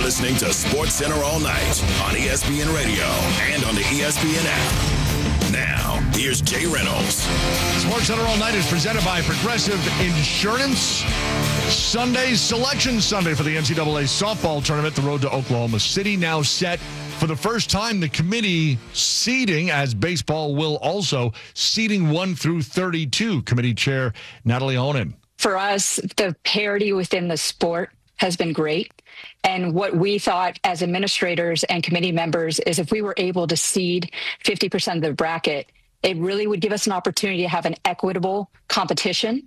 listening to SportsCenter All Night on ESPN Radio and on the ESPN app. Now, here's Jay Reynolds. SportsCenter All Night is presented by Progressive Insurance. Sunday's Selection Sunday for the NCAA softball tournament. The road to Oklahoma City now set for the first time. The committee seeding, as baseball will also, seeding 1 through 32. Committee Chair Natalie Honan. For us, the parity within the sport has been great. And what we thought as administrators and committee members is if we were able to seed 50% of the bracket, it really would give us an opportunity to have an equitable competition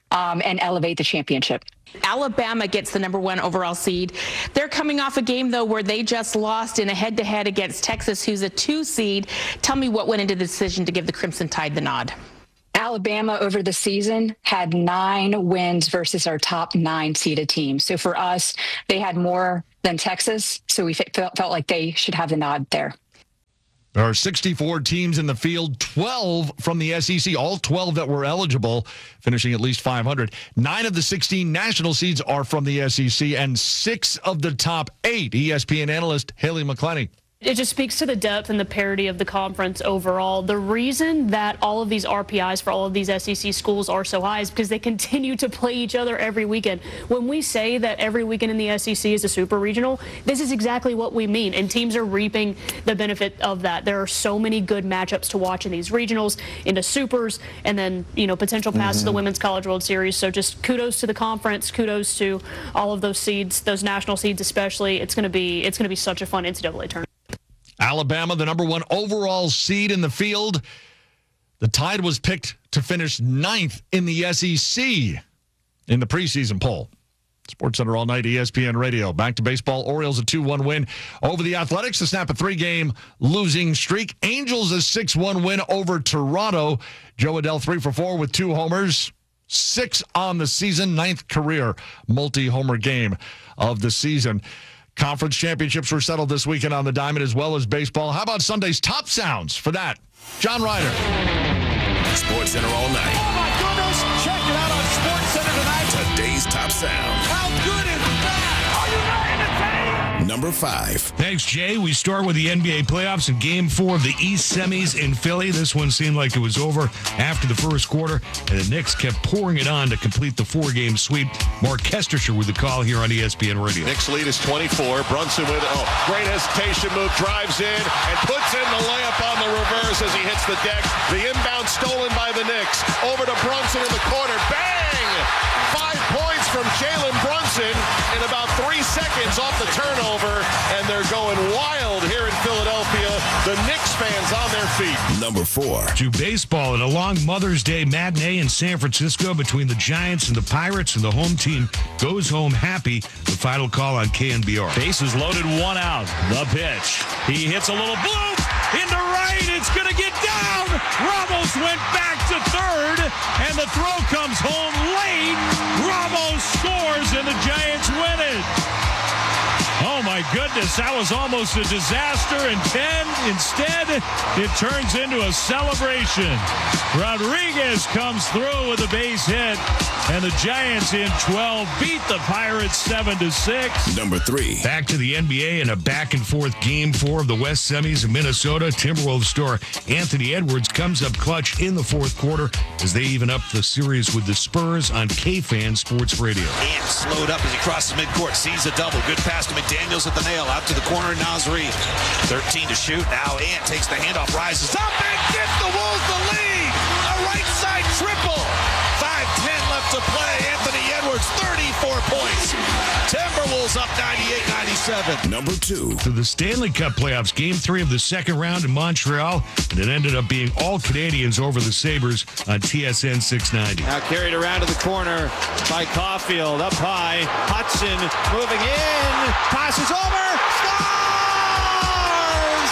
and elevate the championship. Alabama gets the number 1 overall seed. They're coming off a game, though, where they just lost in a head-to-head against Texas, who's a 2 seed. Tell me what went into the decision to give the Crimson Tide the nod. Alabama over the season had 9 wins versus our top 9 seeded teams. So for us, they had more than Texas. So we felt like they should have the nod there. There are 64 teams in the field, 12 from the SEC, all 12 that were eligible, finishing at least 500. 9 of the 16 national seeds are from the SEC, and 6 of the top 8. ESPN analyst Haley McClenny. It just speaks to the depth and the parity of the conference overall. The reason that all of these RPIs for all of these SEC schools are so high is because they continue to play each other every weekend. When we say that every weekend in the SEC is a super regional, this is exactly what we mean, and teams are reaping the benefit of that. There are so many good matchups to watch in these regionals, into supers, and then, potential paths to the Women's College World Series. So just kudos to the conference, kudos to all of those seeds, those national seeds especially. It's going to be such a fun NCAA tournament. Alabama, the number 1 overall seed in the field. The Tide was picked to finish 9th in the SEC in the preseason poll. SportsCenter All Night, ESPN Radio. Back to baseball. Orioles a 2-1 win over the Athletics to snap a 3-game losing streak. Angels a 6-1 win over Toronto. Joe Adell 3 for 4 with 2 homers. 6 on the season, 9th career multi-homer game of the season. Conference championships were settled this weekend on the Diamond as well as baseball. How about Sunday's top sounds for that? John Ryder. SportsCenter All Night. Oh, my goodness. Check it out on SportsCenter tonight. Today's top sound. How good is that? Are you ready to take? Number 5. Thanks, Jay. We start with the NBA playoffs in Game 4 of the East semis in Philly. This one seemed like it was over after the first quarter, and the Knicks kept pouring it on to complete the 4-game sweep. Mark Kestershire with the call here on ESPN Radio. Knicks lead is 24. Brunson with great hesitation move, drives in and puts in the layup on the reverse as he hits the deck. The inbound stolen by the Knicks. Over to Brunson in the corner. Bang! 5 points from Jalen Brunson in about 3 seconds off the turnover, and they're going wild here in Philadelphia. The Knicks fans on their feet. Number 4. To baseball, in a long Mother's Day matinee in San Francisco between the Giants and the Pirates, and the home team goes home happy. The final call on KNBR. Bases loaded, 1 out. The pitch. He hits a little bloop into right. It's going to get down. Ramos went back to third, and the throw comes home late. Ramos scores, and the Giants win it. Oh, my goodness, that was almost a disaster in 10. Instead, it turns into a celebration. Rodriguez comes through with a base hit, and the Giants in 12 beat the Pirates 7-6. Number 3. Back to the NBA in a back-and-forth Game 4 of the West semis in Minnesota. Timberwolves star Anthony Edwards comes up clutch in the fourth quarter as they even up the series with the Spurs on KFan Sports Radio. Ant slowed up as he crosses midcourt, sees a double. Good pass to McDaniels at the nail, out to the corner, Nasri. 13 to shoot. Now Ant takes the handoff, rises up, and gets the Wolves the lead. A right side triple. 5:10 left to play. Anthony Edwards, 34 points. Timberwolves up 98-97. Number 2. To the Stanley Cup playoffs, Game 3 of the second round in Montreal, and it ended up being all Canadians over the Sabres on TSN 690. Now carried around to the corner by Caulfield, up high. Hudson moving in, passes over, scores!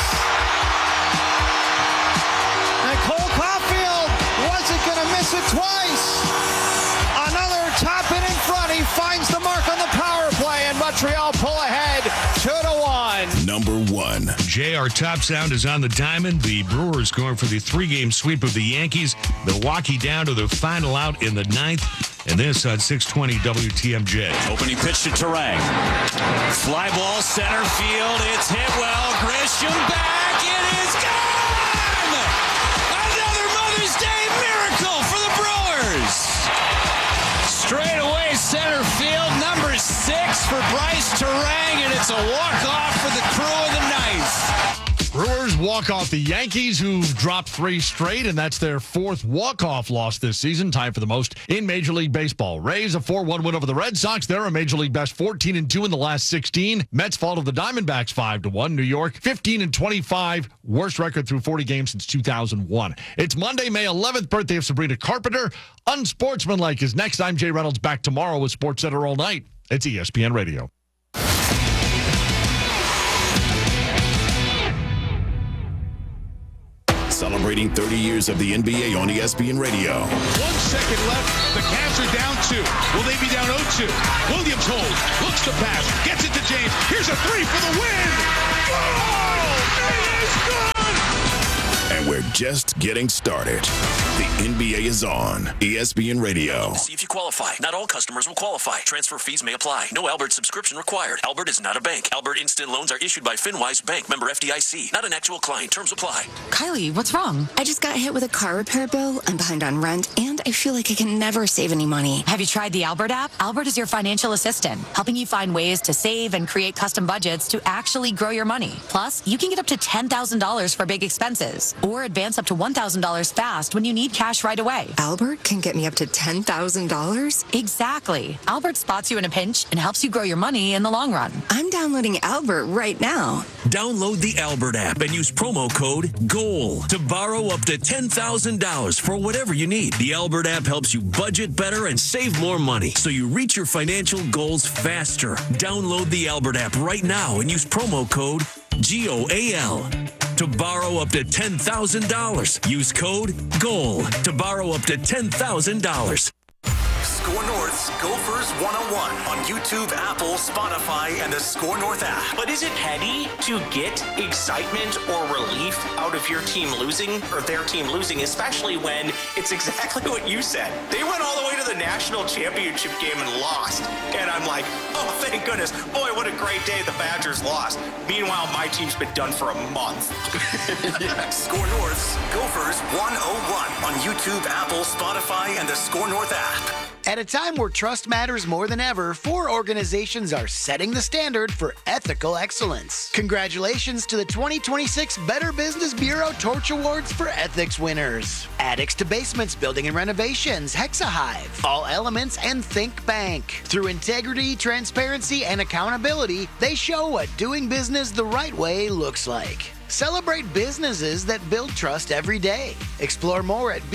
And Cole Caulfield wasn't going to miss it twice. Another top it in front. He finds the mark on the power play, and Montreal pull ahead 2-1. Number 1. Jay, our top sound is on the diamond. The Brewers going for the 3-game sweep of the Yankees. Milwaukee down to the final out in the 9th. And this on 620 WTMJ. Opening pitch to Turang. Fly ball center field. It's hit well. Grisham back. It is gone! Another Mother's Day miracle for the Brewers. Straight away center field. Number 6 for Bryce Turang, and it's a walk-off for the crew of the ninth. Brewers walk off the Yankees, who've dropped 3 straight, and that's their 4th walk-off loss this season, time for the most in Major League Baseball. Rays, a 4-1 win over the Red Sox. They're a Major League best 14-2 in the last 16. Mets fall to the Diamondbacks 5-1. New York, 15-25, worst record through 40 games since 2001. It's Monday, May 11th, birthday of Sabrina Carpenter. Unsportsmanlike is next. I'm Jay Reynolds, back tomorrow with SportsCenter All Night. It's ESPN Radio. Celebrating 30 years of the NBA on ESPN Radio. 1 second left. The Cavs are down 2. Will they be down 0-2? Williams holds. Looks to pass. Gets it to James. Here's a 3 for the win. Oh, it is good. And we're just getting started. The NBA is on ESPN Radio. See if you qualify. Not all customers will qualify. Transfer fees may apply. No Albert subscription required. Albert is not a bank. Albert Instant Loans are issued by FinWise Bank, member FDIC. Not an actual client. Terms apply. Kylie, what's wrong? I just got hit with a car repair bill. I'm behind on rent, and I feel like I can never save any money. Have you tried the Albert app? Albert is your financial assistant, helping you find ways to save and create custom budgets to actually grow your money. Plus, you can get up to $10,000 for big expenses, or advance up to $1,000 fast when you need cash right away. Albert can get me up to $10,000? Exactly. Albert spots you in a pinch and helps you grow your money in the long run. I'm downloading Albert right now. Download the Albert app and use promo code GOAL to borrow up to $10,000 for whatever you need. The Albert app helps you budget better and save more money so you reach your financial goals faster. Download the Albert app right now and use promo code GOAL to borrow up to $10,000. Use code GOAL to borrow up to $10,000. Score North's Gophers 101 on YouTube, Apple, Spotify, and the Score North app. But is it petty to get excitement or relief out of your team losing or their team losing, especially when it's exactly what you said? They went all the way to the national championship game and lost. And I'm like, oh, thank goodness. Boy, what a great day the Badgers lost. Meanwhile, my team's been done for a month. Score North's Gophers 101 on YouTube, Apple, Spotify, and the Score North app. At a time where trust matters more than ever, 4 organizations are setting the standard for ethical excellence. Congratulations to the 2026 Better Business Bureau Torch Awards for ethics winners. Attics to Basements Building and Renovations, Hexahive, All Elements, and Think Bank. Through integrity, transparency, and accountability, they show what doing business the right way looks like. Celebrate businesses that build trust every day. Explore more at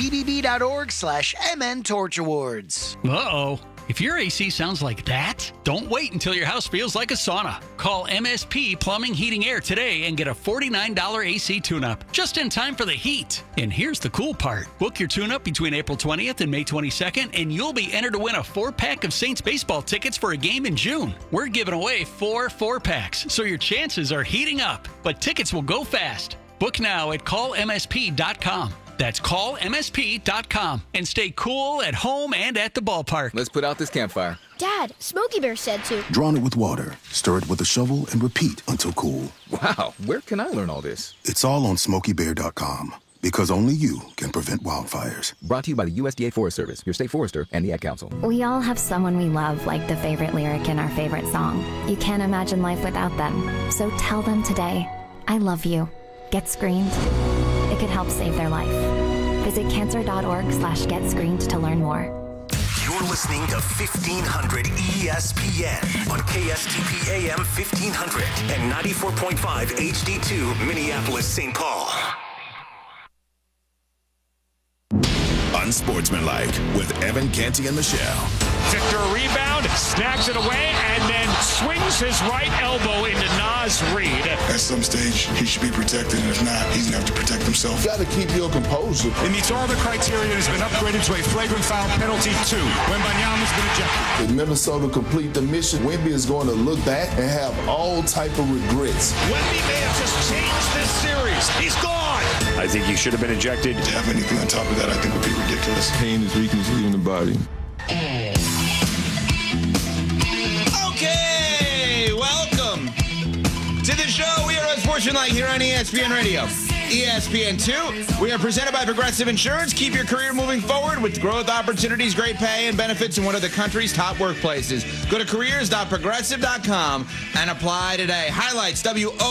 bbb.org/MN Torch Awards. Uh-oh. If your AC sounds like that, don't wait until your house feels like a sauna. Call MSP Plumbing, Heating, Air today and get a $49 AC tune-up just in time for the heat. And here's the cool part. Book your tune-up between April 20th and May 22nd, and you'll be entered to win a 4-pack of Saints baseball tickets for a game in June. We're giving away 4 4-packs, so your chances are heating up. But tickets will go fast. Book now at callmsp.com. That's callmsp.com and stay cool at home and at the ballpark. Let's put out this campfire. Dad, Smokey Bear said to. Drown it with water, stir it with a shovel, and repeat until cool. Wow, where can I learn all this? It's all on SmokeyBear.com, because only you can prevent wildfires. Brought to you by the USDA Forest Service, your state forester, and the Ad Council. We all have someone we love, like the favorite lyric in our favorite song. You can't imagine life without them. So tell them today, I love you. Get screened. It could help save their life. Visit cancer.org/getscreened to learn more. You're listening to 1500 ESPN on KSTP AM 1500 and 94.5 HD2 Minneapolis, St. Paul. Unsportsmanlike with Evan Canty and Michelle. Victor rebound, snags it away, and then swings his right elbow into Naz Reid. At some stage, he should be protected, and if not, he's going to have to protect himself. You got to keep your composure. It meets all the criteria and has been upgraded to a flagrant foul penalty 2 when Wembanyama's been ejected. If Minnesota complete the mission, Wemby is going to look back and have all type of regrets. Wemby may have just changed this series. He's gone. I think he should have been ejected. To have anything on top of that, I think would be ridiculous. Pain is weakness leaving the body. Okay, welcome to the show. We are unfortunately here on ESPN Radio. ESPN2. We are presented by Progressive Insurance. Keep your career moving forward with growth opportunities, great pay, and benefits in one of the country's top workplaces. Go to careers.progressive.com and apply today. Highlights,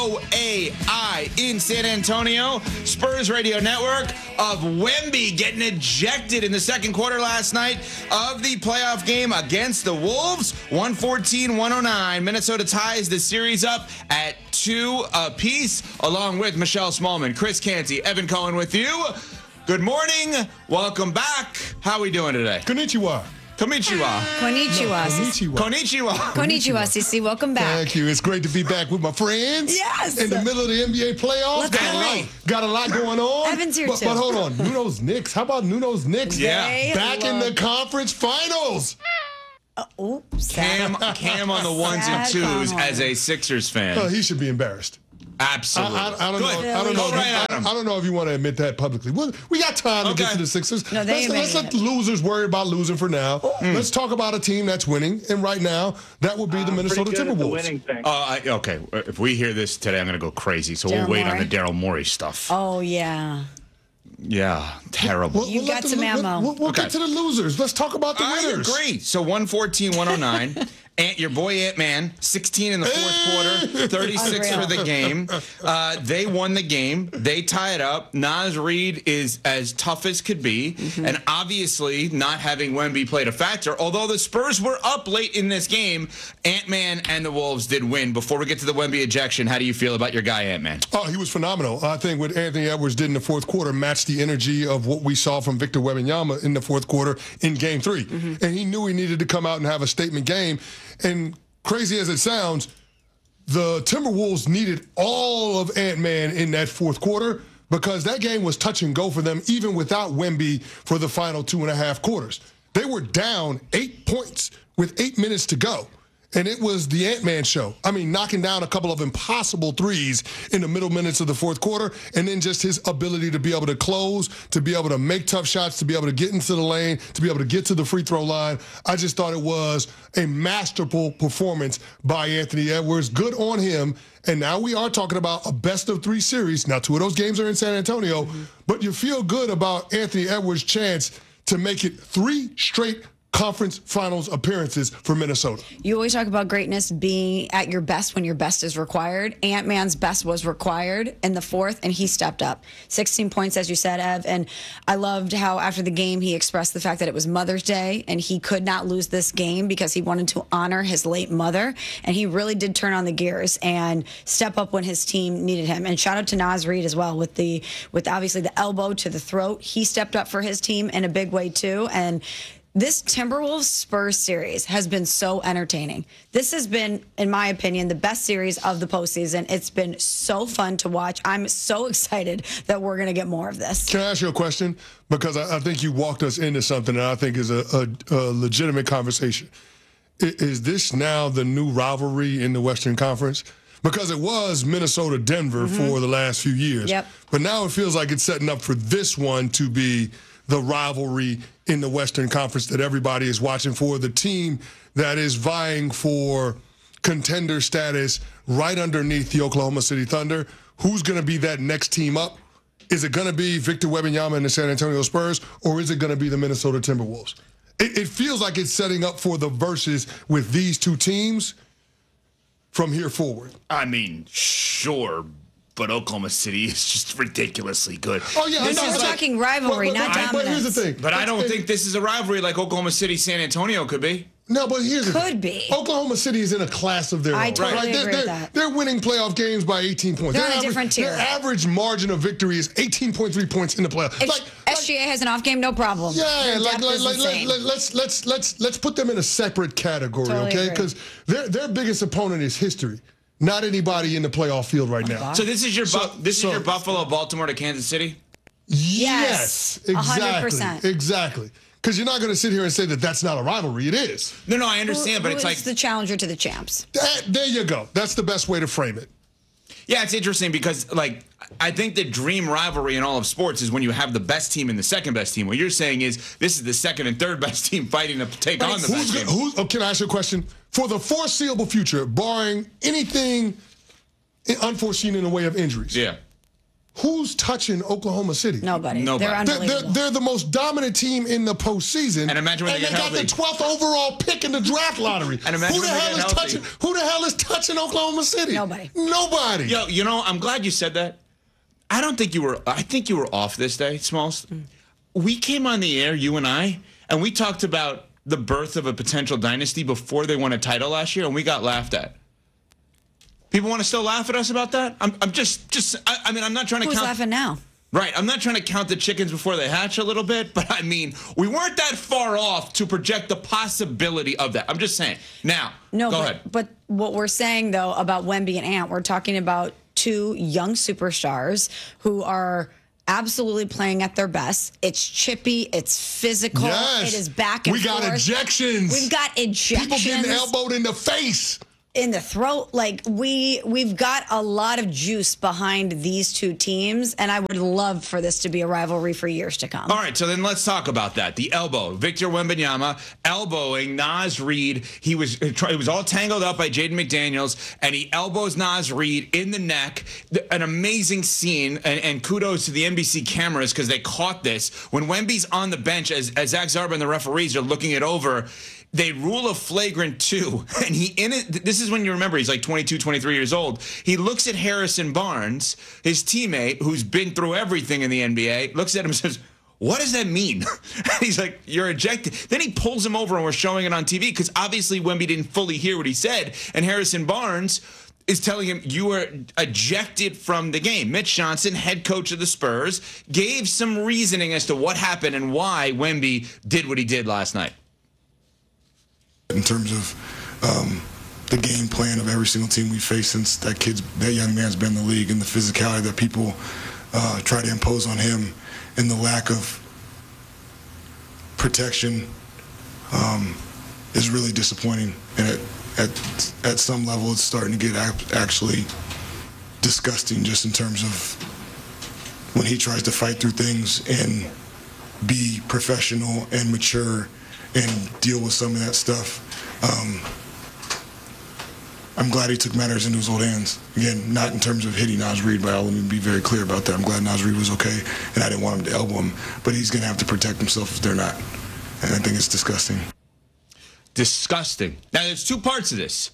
WOAI in San Antonio. Spurs Radio Network of Wemby getting ejected in the second quarter last night of the playoff game against the Wolves. 114-109. Minnesota ties the series up at 2 apiece, along with Michelle Smallman, Chris Canty, Evan Cohen with you. Good morning. Welcome back. How are we doing today? Konnichiwa. Konnichiwa. Konnichiwa. Konnichiwa. Konnichiwa, Sisi. Welcome back. Thank you. It's great to be back with my friends. Yes. In the middle of the NBA playoffs. Got a lot going on. Evan's here, too. But hold on. Nuno's Knicks. How about Nuno's Knicks? Yeah. Back in the conference finals. Cam on the ones and twos as a Sixers fan. Oh, he should be embarrassed. Absolutely. I don't know if you want to admit that publicly. We got time to get to the Sixers. No, let's let the losers worry about losing for now. Let's talk about a team that's winning, and right now that would be the Minnesota Timberwolves. Okay, if we hear this today, I'm going to go crazy. So we'll wait on the Daryl Morey stuff. Oh yeah. Yeah, terrible. You got some ammo. We'll get to the losers. Let's talk about the winners. I agree. So 114-109. Your boy Ant-Man, 16 in the fourth quarter, 36 for the game. They won the game. They tie it up. Naz Reid is as tough as could be. And obviously, not having Wemby played a factor. Although the Spurs were up late in this game, Ant-Man and the Wolves did win. Before we get to the Wemby ejection, how do you feel about your guy, Ant-Man? Oh, he was phenomenal. I think what Anthony Edwards did in the fourth quarter matched the energy of what we saw from Victor Wembanyama in the fourth quarter in Game 3. And he knew he needed to come out and have a statement game. And crazy as it sounds, the Timberwolves needed all of Ant-Man in that fourth quarter because that game was touch and go for them even without Wemby for the final 2.5 quarters. They were down 8 points with 8 minutes to go. And it was the Ant-Man show. I mean, knocking down a couple of impossible threes in the middle minutes of the fourth quarter, and then just his ability to be able to close, to be able to make tough shots, to be able to get into the lane, to be able to get to the free throw line. I just thought it was a masterful performance by Anthony Edwards. Good on him. And now we are talking about a best-of-3 series. Now, 2 of those games are in San Antonio, but you feel good about Anthony Edwards' chance to make it 3 straight conference finals appearances for Minnesota. You always talk about greatness being at your best when your best is required. Ant-Man's best was required in the fourth, and he stepped up. 16 points, as you said, Ev. And I loved how after the game he expressed the fact that it was Mother's Day, and he could not lose this game because he wanted to honor his late mother. And he really did turn on the gears and step up when his team needed him. And shout out to Naz Reid as well with obviously the elbow to the throat. He stepped up for his team in a big way too. And this Timberwolves Spurs series has been so entertaining. This has been, in my opinion, the best series of the postseason. It's been so fun to watch. I'm so excited that we're going to get more of this. Can I ask you a question? Because I think you walked us into something that I think is a legitimate conversation. Is this now the new rivalry in the Western Conference? Because it was Minnesota-Denver for the last few years. Yep. But now it feels like it's setting up for this one to be the rivalry in the Western Conference that everybody is watching for, the team that is vying for contender status right underneath the Oklahoma City Thunder. Who's going to be that next team up? Is it going to be Victor Wembanyama and the San Antonio Spurs, or is it going to be the Minnesota Timberwolves? It feels like it's setting up for the versus with these two teams from here forward. I mean, sure, but Oklahoma City is just ridiculously good. Oh, yeah. This is talking rivalry, not dominance. But here's the thing. But I don't think this is a rivalry like Oklahoma City, San Antonio could be. No, but here's the thing. Could be. Oklahoma City is in a class of their own. I totally agree with that. They're winning playoff games by 18 points. They're on a different tier. Their average margin of victory is 18.3 points in the playoffs. If SGA has an off game, no problem. Yeah, let's put them in a separate category, Totally okay? agree. Because their biggest opponent is history. Not anybody in the playoff field right now. So this is your your Buffalo, Baltimore to Kansas City? Yes, exactly. 100%. Exactly. Because you're not going to sit here and say that that's not a rivalry. It is. No, I understand, but it's like the challenger to the champs. There you go. That's the best way to frame it. Yeah, it's interesting because, I think the dream rivalry in all of sports is when you have the best team and the second best team. What you're saying is this is the second and third best team fighting to take on the best team. Can I ask you a question? For the foreseeable future, barring anything unforeseen in the way of injuries, who's touching Oklahoma City? Nobody. They're unbelievable. They're the most dominant team in the postseason. And imagine when they get got healthy. the 12th overall pick in the draft lottery. And imagine who the when they hell get is healthy. touching? Who the hell is touching Oklahoma City? Nobody. Yo, I'm glad you said that. I think you were off this day, Smalls. We came on the air, you and I, and we talked about the birth of a potential dynasty before they won a title last year, and we got laughed at. People want to still laugh at us about that? I'm not trying to Who's count. laughing now? Right. I'm not trying to count the chickens before they hatch a little bit, but we weren't that far off to project the possibility of that. I'm just saying. Now, go ahead. But what we're saying, though, about Wemby and Ant, we're talking about two young superstars who are absolutely playing at their best. It's chippy. It's physical. Yes. It is back and forth. We got ejections. We've got ejections. People getting elbowed in the face. In the throat. We've got a lot of juice behind these two teams, and I would love for this to be a rivalry for years to come. All right, so then let's talk about that. The elbow. Victor Wembanyama elbowing Naz Reid. He was all tangled up by Jaden McDaniels, and he elbows Naz Reid in the neck. An amazing scene, and kudos to the NBC cameras because they caught this. When Wemby's on the bench, as Zach Zarba and the referees are looking it over, they rule a flagrant 2, and this is when you remember he's like 22, 23 years old. He looks at Harrison Barnes, his teammate, who's been through everything in the NBA, looks at him and says, "What does that mean?" He's like, "You're ejected." Then he pulls him over, and we're showing it on TV because obviously Wemby didn't fully hear what he said, and Harrison Barnes is telling him, "You were ejected from the game." Mitch Johnson, head coach of the Spurs, gave some reasoning as to what happened and why Wemby did what he did last night. In terms of the game plan of every single team we face since that young man's been in the league, and the physicality that people try to impose on him, and the lack of protection is really disappointing. And at some level, it's starting to get actually disgusting, just in terms of when he tries to fight through things and be professional and mature and deal with some of that stuff. I'm glad he took matters into his own hands. Again, not in terms of hitting Naz Reid, but let me be very clear about that. I'm glad Naz Reid was okay, and I didn't want him to elbow him, but he's going to have to protect himself if they're not. And I think it's disgusting. Disgusting. Now, there's two parts of this.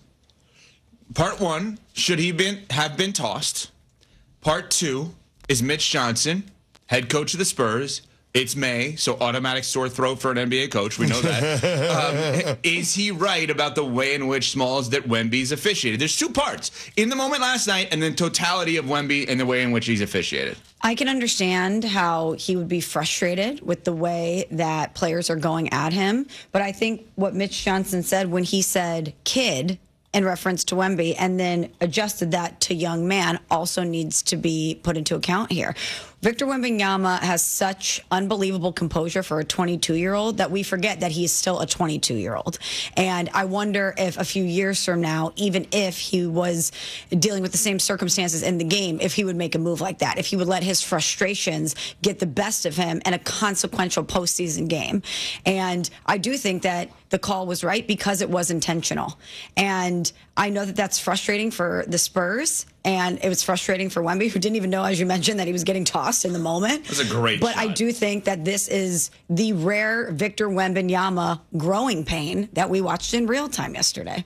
Part one, should he have been tossed? Part two is Mitch Johnson, head coach of the Spurs. It's May, so automatic sore throat for an NBA coach. We know that. Is he right about the way in which Smalls that Wemby's officiated? There's two parts. In the moment last night, and then totality of Wemby and the way in which he's officiated. I can understand how he would be frustrated with the way that players are going at him. But I think what Mitch Johnson said when he said kid in reference to Wemby and then adjusted that to young man also needs to be put into account here. Victor Wembanyama has such unbelievable composure for a 22-year-old that we forget that he's still a 22-year-old. And I wonder if a few years from now, even if he was dealing with the same circumstances in the game, if he would make a move like that, if he would let his frustrations get the best of him in a consequential postseason game. And I do think that the call was right because it was intentional. And I know that that's frustrating for the Spurs, and it was frustrating for Wemby, who didn't even know, as you mentioned, that he was getting tossed in the moment. That's a great But shot. I do think that this is the rare Victor Wembanyama growing pain that we watched in real time yesterday.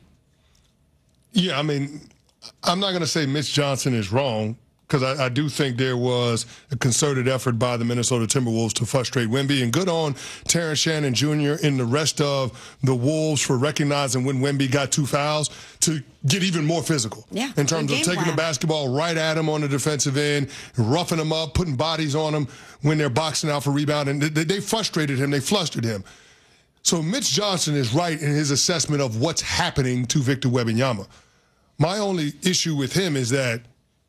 Yeah, I mean, I'm not going to say Mitch Johnson is wrong, because I do think there was a concerted effort by the Minnesota Timberwolves to frustrate Wemby. And good on Terrence Shannon Jr. and the rest of the Wolves for recognizing when Wemby got 2 fouls to get even more physical. Yeah, in terms of taking the basketball right at him on the defensive end, roughing him up, putting bodies on him when they're boxing out for rebound. And they frustrated him. They flustered him. So Mitch Johnson is right in his assessment of what's happening to Victor Wembanyama. My only issue with him is that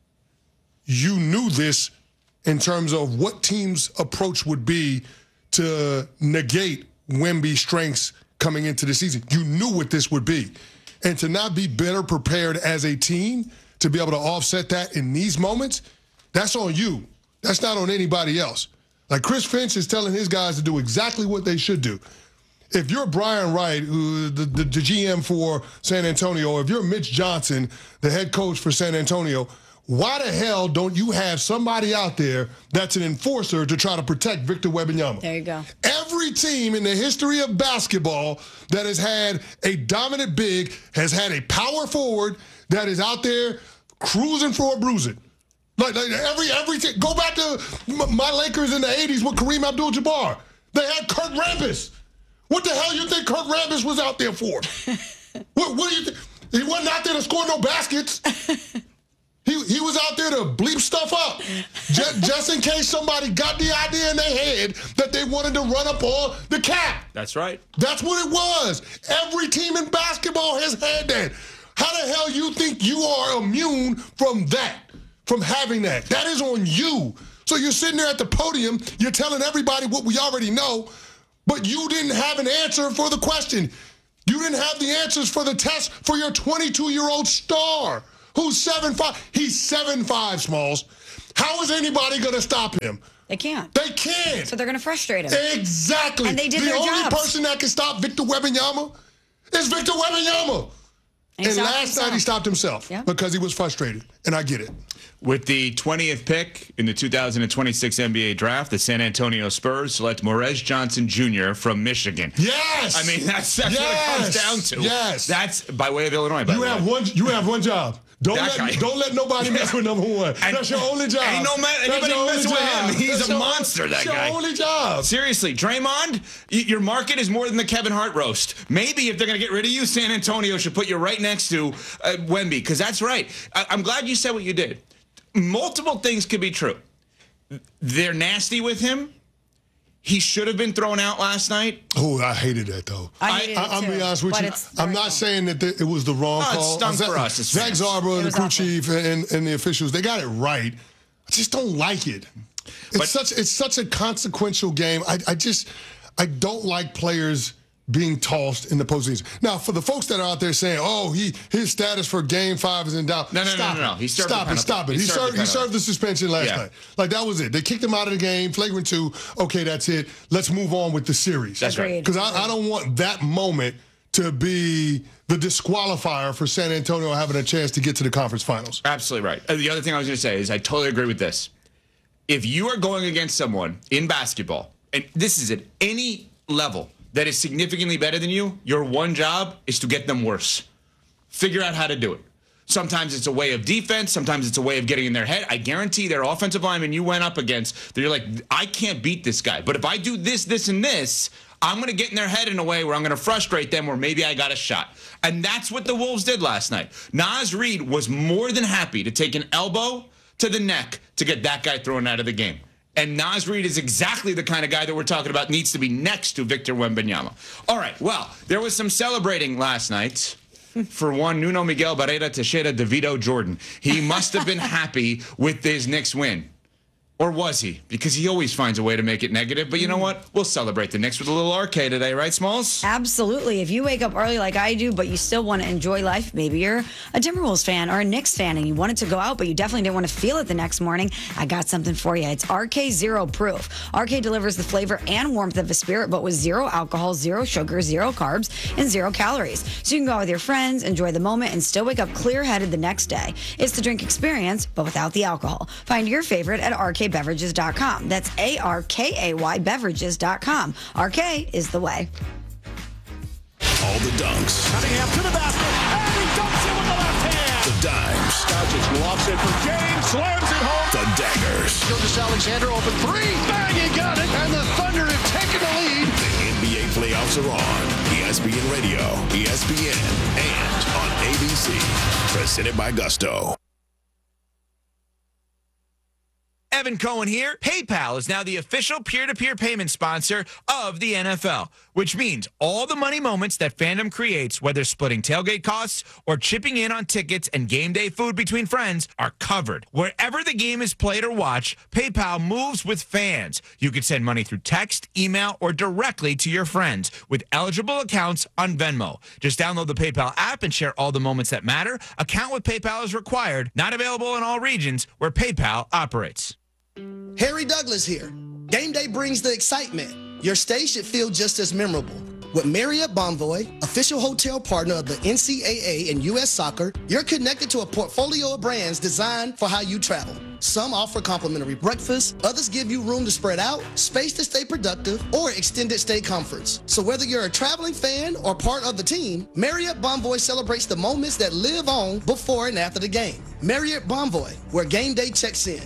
you knew this in terms of what team's approach would be to negate Wemby's strengths coming into the season. You knew what this would be. And to not be better prepared as a team to be able to offset that in these moments, that's on you. That's not on anybody else. Like Chris Finch is telling his guys to do exactly what they should do. If you're Brian Wright, who the GM for San Antonio, if you're Mitch Johnson, the head coach for San Antonio, why the hell don't you have somebody out there that's an enforcer to try to protect Victor Wembanyama? There you go. Every team in the history of basketball that has had a dominant big has had a power forward that is out there cruising for a bruising. Like every team. Go back to my Lakers in the 80s with Kareem Abdul-Jabbar. They had Kurt Rambis. What the hell you think Kurt Rambis was out there for? What do you think? He wasn't out there to score no baskets. He was out there to bleep stuff up, just in case somebody got the idea in their head that they wanted to run up on the cap. That's right. That's what it was. Every team in basketball has had that. How the hell you think you are immune from that, from having that? That is on you. So you're sitting there at the podium, you're telling everybody what we already know, but you didn't have an answer for the question. You didn't have the answers for the test for your 22-year-old star who's 7'5". He's 7'5", Smalls. How is anybody going to stop him? They can't. They can't. So they're going to frustrate him. Exactly. And they did their jobs. The only jobs. person that can stop Victor Wembanyama is Victor Wembanyama. And last night he stopped himself because he was frustrated. And I get it. With the 20th pick in the 2026 NBA draft, the San Antonio Spurs select Morez Johnson Jr. from Michigan. Yes! I mean, that's what it comes down to. Yes. That's by way of Illinois, by the way. You have one job. Don't let nobody mess with number one. That's your only job. Ain't anybody messing with him. He's a monster, that guy. That's your only job. Seriously, Draymond, your market is more than the Kevin Hart roast. Maybe if they're going to get rid of you, San Antonio should put you right next to Wemby, because that's right. I'm glad you said what you did. Multiple things could be true. They're nasty with him. He should have been thrown out last night. Oh, I hated that, though. I'll be honest with you. I'm not saying that it was the wrong call. It stunk for us. Zach Zarba, the crew chief, and the officials, they got it right. I just don't like it. It's such a consequential game. I don't like players being tossed in the postseason. Now, for the folks that are out there saying, "Oh, his status for Game 5 is in doubt," No. He served Stop it. He served the suspension last night. Like, that was it. They kicked him out of the game, flagrant 2. Okay, that's it. Let's move on with the series. That's right. Because I don't want that moment to be the disqualifier for San Antonio having a chance to get to the conference finals. Absolutely right. The other thing I was going to say is I totally agree with this. If you are going against someone in basketball, and this is at any level, that is significantly better than you, your one job is to get them worse. Figure out how to do it. Sometimes it's a way of defense. Sometimes it's a way of getting in their head. I guarantee their offensive lineman you went up against, they're like, I can't beat this guy. But if I do this, this, and this, I'm going to get in their head in a way where I'm going to frustrate them, where maybe I got a shot. And that's what the Wolves did last night. Naz Reid was more than happy to take an elbow to the neck to get that guy thrown out of the game. And Naz Reid is exactly the kind of guy that we're talking about needs to be next to Victor Wembanyama. All right, well, there was some celebrating last night for one Nuno Miguel Barrera Teixeira DeVito Jordan. He must have been happy with his Knicks win. Or was he? Because he always finds a way to make it negative. But you know what? We'll celebrate the Knicks with a little arcade today, right, Smalls? Absolutely. If you wake up early like I do, but you still want to enjoy life, maybe you're a Timberwolves fan or a Knicks fan and you wanted to go out, but you definitely didn't want to feel it the next morning, I got something for you. It's RK Zero Proof. RK delivers the flavor and warmth of a spirit, but with 0 alcohol, 0 sugar, 0 carbs, and 0 calories. So you can go out with your friends, enjoy the moment, and still wake up clear-headed the next day. It's the drink experience, but without the alcohol. Find your favorite at RKBeverages.com. That's ARKAY Beverages.com. RK is the way. All the dunks. Cunningham to the basket, and he dunks it with the left hand. The dimes. Doncic lofts it for James, slams it home. The daggers. Gilgeous Alexander open 3. Bang, he got it, and the Thunder have taken the lead. The NBA playoffs are on. ESPN Radio, ESPN, and on ABC. Presented by Gusto. Evan Cohen here. PayPal is now the official peer-to-peer payment sponsor of the NFL. which means all the money moments that fandom creates, whether splitting tailgate costs or chipping in on tickets and game day food between friends, are covered. Wherever the game is played or watched, PayPal moves with fans. You can send money through text, email, or directly to your friends with eligible accounts on Venmo. Just download the PayPal app and share all the moments that matter. Account with PayPal is required. Not available in all regions where PayPal operates. Harry Douglas here. Game day brings the excitement. Your stay should feel just as memorable. With Marriott Bonvoy, official hotel partner of the NCAA and U.S. Soccer, you're connected to a portfolio of brands designed for how you travel. Some offer complimentary breakfast, others give you room to spread out, space to stay productive, or extended stay comforts. So whether you're a traveling fan or part of the team, Marriott Bonvoy celebrates the moments that live on before and after the game. Marriott Bonvoy, where game day checks in.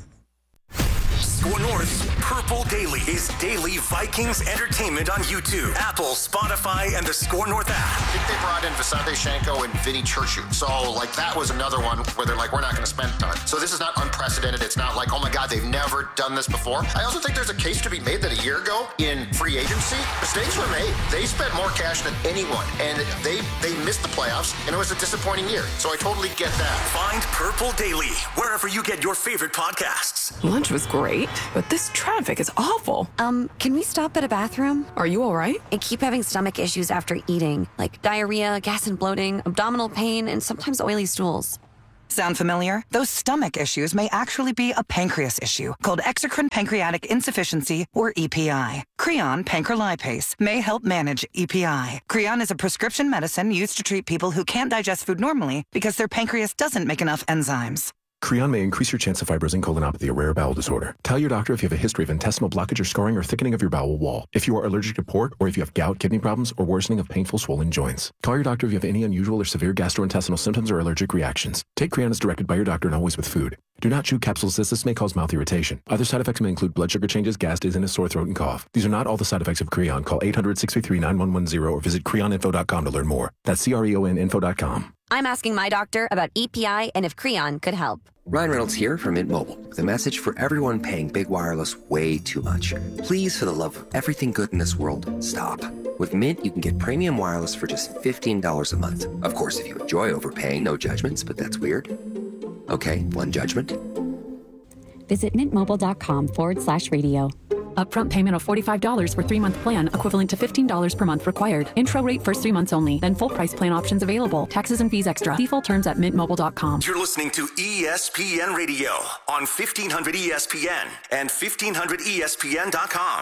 Score North's Purple Daily is daily Vikings entertainment on YouTube, Apple, Spotify, and the Score North app. I think they brought in Visante Shanko and Vinny Churchill. So, that was another one where they're like, we're not going to spend time. So this is not unprecedented. It's not like, oh my God, they've never done this before. I also think there's a case to be made that a year ago in free agency, mistakes were made. They spent more cash than anyone, and they missed the playoffs, and it was a disappointing year. So I totally get that. Find Purple Daily wherever you get your favorite podcasts. Lunch was great, but this traffic is awful. Can we stop at a bathroom? Are you all right? I keep having stomach issues after eating, like diarrhea, gas and bloating, abdominal pain, and sometimes oily stools. Sound familiar? Those stomach issues may actually be a pancreas issue called exocrine pancreatic insufficiency, or EPI. Creon pancrelipase may help manage EPI. Creon is a prescription medicine used to treat people who can't digest food normally because their pancreas doesn't make enough enzymes. Creon may increase your chance of fibrosing colonopathy, a rare bowel disorder. Tell your doctor if you have a history of intestinal blockage or scarring or thickening of your bowel wall, if you are allergic to pork, or if you have gout, kidney problems, or worsening of painful swollen joints. Call your doctor if you have any unusual or severe gastrointestinal symptoms or allergic reactions. Take Creon as directed by your doctor and always with food. Do not chew capsules as this may cause mouth irritation. Other side effects may include blood sugar changes, gas, dizziness, sore throat, and cough. These are not all the side effects of Creon. Call 800-633-9110 or visit creoninfo.com to learn more. That's CREONinfo.com. I'm asking my doctor about EPI and if Creon could help. Ryan Reynolds here from Mint Mobile with a message for everyone paying big wireless way too much. Please, for the love of everything good in this world, stop. With Mint, you can get premium wireless for just $15 a month. Of course, if you enjoy overpaying, no judgments, but that's weird. Okay, one judgment. Visit mintmobile.com/radio. Upfront payment of $45 for 3-month plan, equivalent to $15 per month required. Intro rate first 3 months only, then full price plan options available. Taxes and fees extra. See full terms at mintmobile.com. You're listening to ESPN Radio on 1500 ESPN and 1500ESPN.com.